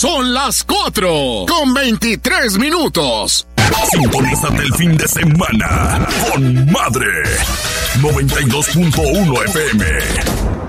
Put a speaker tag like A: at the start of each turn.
A: Son las 4:23.
B: Sintonízate el fin de semana con Madre 92.1 FM.